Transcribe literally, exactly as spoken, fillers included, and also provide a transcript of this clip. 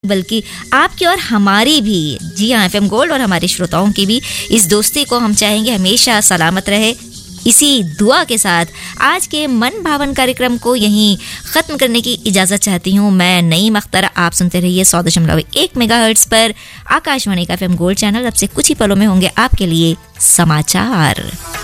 बल्कि आपकी और हमारी भी, जी हाँ, एफएम गोल्ड और हमारे श्रोताओं की भी इस दोस्ती को हम चाहेंगे हमेशा सलामत रहे। इसी दुआ के साथ आज के मन भावन कार्यक्रम को यहीं ख़त्म करने की इजाज़त चाहती हूँ। मैं नईम अख्तर, आप सुनते रहिए सौ दशमलव एक मेगाहर्ट्ज़ पर आकाशवाणी का एफएम गोल्ड चैनल। अब से कुछ ही पलों में होंगे आपके लिए समाचार।